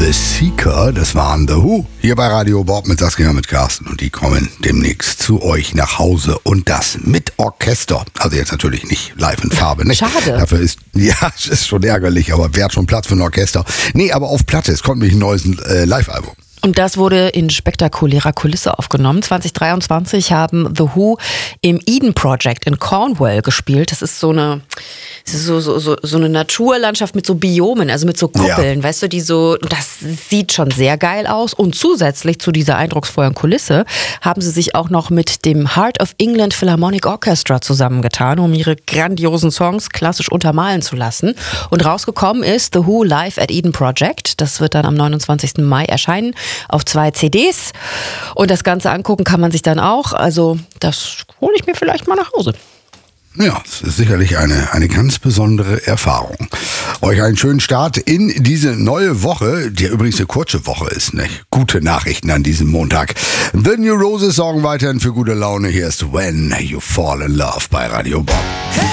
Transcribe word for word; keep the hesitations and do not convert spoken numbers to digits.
The Seeker, das waren The Who. Hier bei Radio Bob mit Saskia, mit Carsten. Und die kommen demnächst zu euch nach Hause. Und das mit Orchester. Also jetzt natürlich nicht live in Farbe. Ne? Schade. Dafür ist, ja, es ist schon ärgerlich, aber wer hat schon Platz für ein Orchester? Nee, aber auf Platte. Es kommt nämlich ein neues äh, Live-Album. Und das wurde in spektakulärer Kulisse aufgenommen. zwanzig dreiundzwanzig haben The Who im Eden Project in Cornwall gespielt. Das ist so eine, so, so, so, so eine Naturlandschaft mit so Biomen, also mit so Kuppeln, ja. Weißt du, die so, das sieht schon sehr geil aus. Und zusätzlich zu dieser eindrucksvollen Kulisse haben sie sich auch noch mit dem Heart of England Philharmonic Orchestra zusammengetan, um ihre grandiosen Songs klassisch untermalen zu lassen. Und rausgekommen ist The Who Live at Eden Project. Das wird dann am neunundzwanzigsten Mai erscheinen. Auf zwei C Ds. Und das Ganze angucken kann man sich dann auch. Also das hole ich mir vielleicht mal nach Hause. Ja, es ist sicherlich eine, eine ganz besondere Erfahrung. Euch einen schönen Start in diese neue Woche, die übrigens eine kurze Woche ist. Ne? Gute Nachrichten an diesem Montag. The New Roses sorgen weiterhin für gute Laune. Hier ist When You Fall in Love bei Radio Bob.